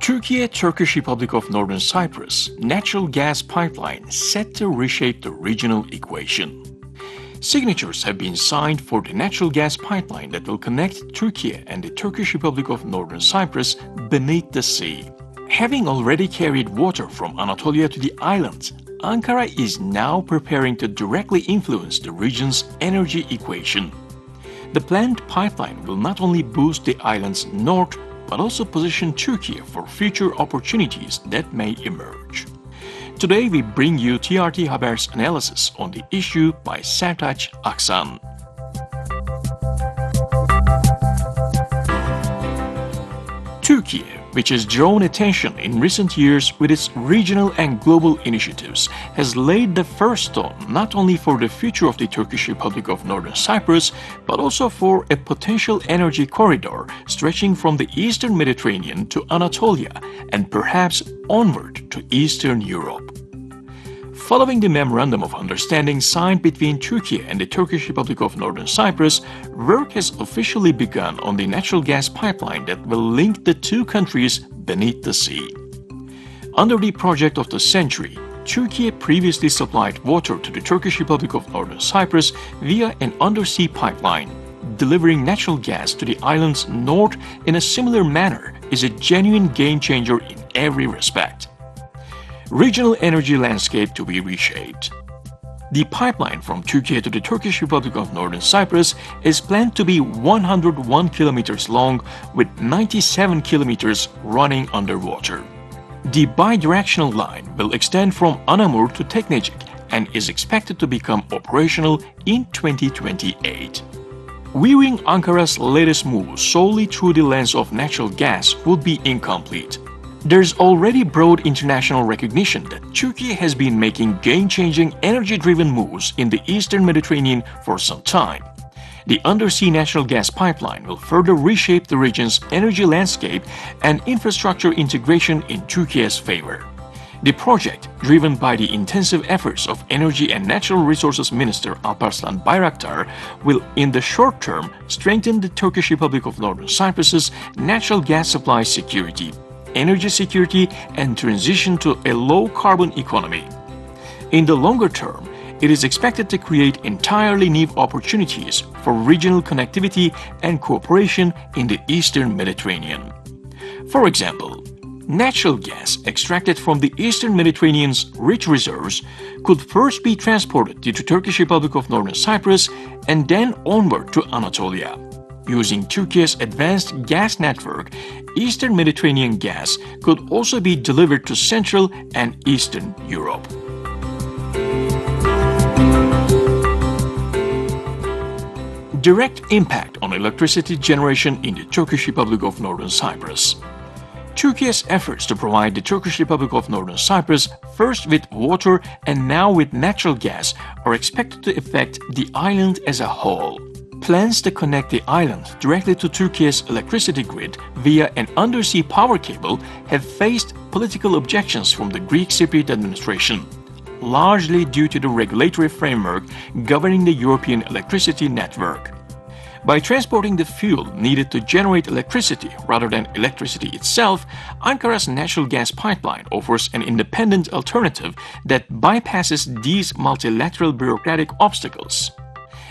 Turkish Republic of Northern Cyprus natural gas pipeline set to reshape the regional equation. Signatures have been signed for the natural gas pipeline that will connect Turkey and the Turkish Republic of Northern Cyprus beneath the sea. Having already carried water from Anatolia to the islands, Ankara is now preparing to directly influence the region's energy equation. The planned pipeline will not only boost the island's north but also position Turkey for future opportunities that may emerge. Today we bring you TRT Haber's analysis on the issue by Sertaç Aksan. Turkey, which has drawn attention in recent years with its regional and global initiatives, has laid the first stone not only for the future of the Turkish Republic of Northern Cyprus, but also for a potential energy corridor stretching from the Eastern Mediterranean to Anatolia and perhaps onward to Eastern Europe. Following the Memorandum of Understanding signed between Turkey and the Turkish Republic of Northern Cyprus, work has officially begun on the natural gas pipeline that will link the two countries beneath the sea. Under the project of the century, Turkey previously supplied water to the Turkish Republic of Northern Cyprus via an undersea pipeline. Delivering natural gas to the island's north in a similar manner is a genuine game-changer in every respect. Regional energy landscape to be reshaped. The pipeline from Turkey to the Turkish Republic of Northern Cyprus is planned to be 101 kilometers long with 97 kilometers running underwater. The bidirectional line will extend from Anamur to Teknecik and is expected to become operational in 2028. Viewing Ankara's latest move solely through the lens of natural gas would be incomplete. There's already broad international recognition that Turkey has been making game-changing energy-driven moves in the Eastern Mediterranean for some time. The undersea natural gas pipeline will further reshape the region's energy landscape and infrastructure integration in Turkey's favor. The project, driven by the intensive efforts of Energy and Natural Resources Minister Alparslan Bayraktar, will in the short term strengthen the Turkish Republic of Northern Cyprus's natural gas supply security, energy security, and transition to a low-carbon economy. In the longer term, it is expected to create entirely new opportunities for regional connectivity and cooperation in the Eastern Mediterranean. For example, natural gas extracted from the Eastern Mediterranean's rich reserves could first be transported to the Turkish Republic of Northern Cyprus and then onward to Anatolia. Using Turkey's advanced gas network, Eastern Mediterranean gas could also be delivered to Central and Eastern Europe. Direct impact on electricity generation in the Turkish Republic of Northern Cyprus. Turkey's efforts to provide the Turkish Republic of Northern Cyprus first with water and now with natural gas are expected to affect the island as a whole. Plans to connect the island directly to Turkey's electricity grid via an undersea power cable have faced political objections from the Greek Cypriot administration, largely due to the regulatory framework governing the European electricity network. By transporting the fuel needed to generate electricity rather than electricity itself, Ankara's natural gas pipeline offers an independent alternative that bypasses these multilateral bureaucratic obstacles.